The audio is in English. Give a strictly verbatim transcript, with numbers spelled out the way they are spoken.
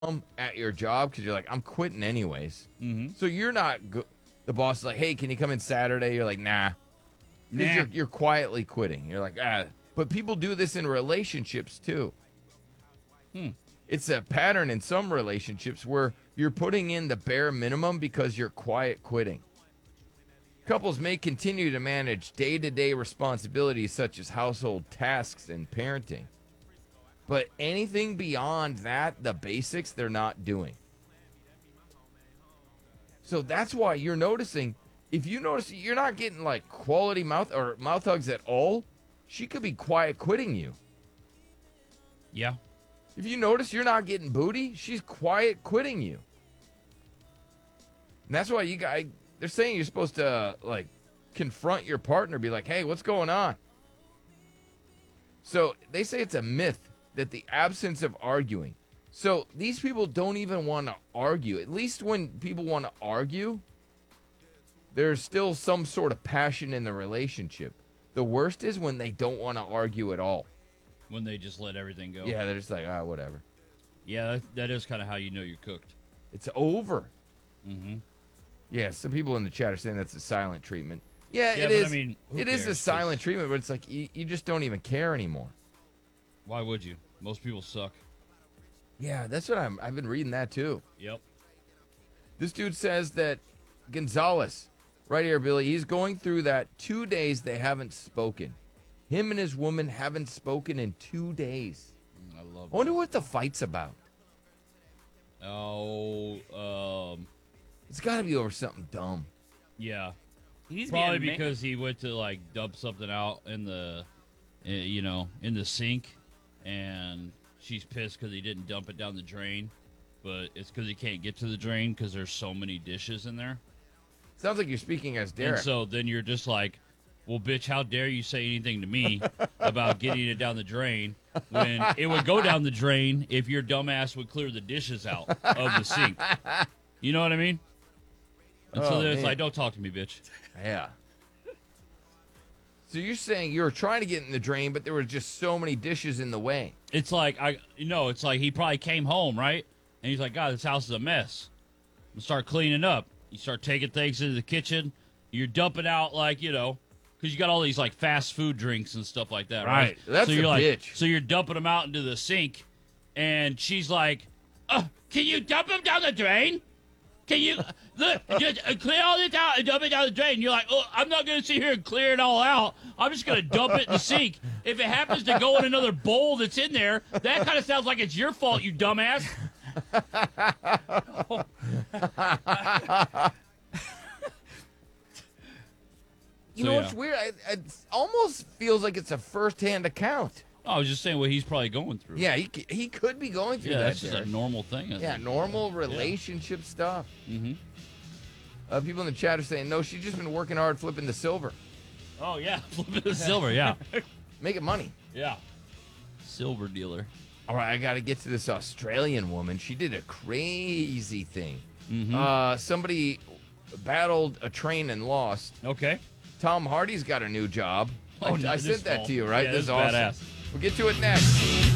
at your job because you're like, I'm quitting anyways. Mm-hmm. So you're not go- the boss is like, hey, can you come in Saturday? You're like, nah. Because Nah. you're, you're quietly quitting. You're like, ah. But people do this in relationships too. Hmm. It's a pattern in some relationships where you're putting in the bare minimum because you're quiet quitting. Couples may continue to manage day-to-day responsibilities such as household tasks and parenting. But anything beyond that, the basics, they're not doing. So that's why you're noticing, if you notice you're not getting like quality mouth or mouth hugs at all, she could be quiet quitting you. Yeah. If you notice you're not getting booty, she's quiet quitting you. And that's why you guys, they're saying you're supposed to like confront your partner, be like, hey, what's going on? So they say it's a myth that the absence of arguing. So these people don't even want to argue. At least when people want to argue, there's still some sort of passion in the relationship. The worst is when they don't want to argue at all. When they just let everything go. Yeah, they're just like, ah, whatever. Yeah, that, that is kind of how you know you're cooked. It's over. Mm-hmm. Yeah, some people in the chat are saying that's a silent treatment. Yeah, Yeah, it but is. I mean, who it is a cares? silent treatment, but it's like you, you just don't even care anymore. Why would you? Most people suck. Yeah, that's what I'm. I've been reading that too. Yep. This dude says that Gonzalez, right here, Billy, he's going through that two days they haven't spoken. Him and his woman haven't spoken in two days. I love I wonder what the fight's about. it. Oh, um, It's got to be over something dumb. yeah. He's Probably being ma- because he went to like dump something out in the, uh, you know, in the sink, and she's pissed because he didn't dump it down the drain, but it's because he can't get to the drain because there's so many dishes in there. Sounds like you're speaking as Derek. And so then you're just like, well, bitch, how dare you say anything to me about getting it down the drain when it would go down the drain if your dumbass would clear the dishes out of the sink. You know what I mean? And so Oh, then it's man. like, don't talk to me, bitch. Yeah. So you're saying you were trying to get in the drain, but there were just so many dishes in the way. It's like, I, you know, it's like he probably came home, right? And he's like, God, this house is a mess. And start cleaning up. You start taking things into the kitchen. You're dumping out, like, you know, because you got all these, like, fast food drinks and stuff like that, right? Right. That's so a you're like, bitch. So you're dumping them out into the sink, and she's like, uh, can you dump them down the drain? Can you look, just uh, clear all this out and dump it down the drain? And you're like, oh, I'm not going to sit here and clear it all out. I'm just going to dump it in the sink. If it happens to go in another bowl that's in there, that kind of sounds like it's your fault, you dumbass. You So, know yeah. what's weird? I- It almost feels like it's a first-hand account. I was just saying what he's probably going through. Yeah, he c- he could be going through Yeah, that. that's just a Derek. normal thing. I Yeah, think. normal relationship stuff. Mm-hmm. Uh, people in the chat are saying, no, she's just been working hard flipping the silver. Oh, yeah. Flipping the silver, yeah. Making money. Yeah. Silver dealer. All right, I got to get to this Australian woman. She did a crazy thing. Mm-hmm. Uh, somebody battled a train and lost. Okay. Tom Hardy's got a new job. Oh, I, no, I this sent that fall. to you, right? Yeah, this is this is awesome. badass. We'll get to it next.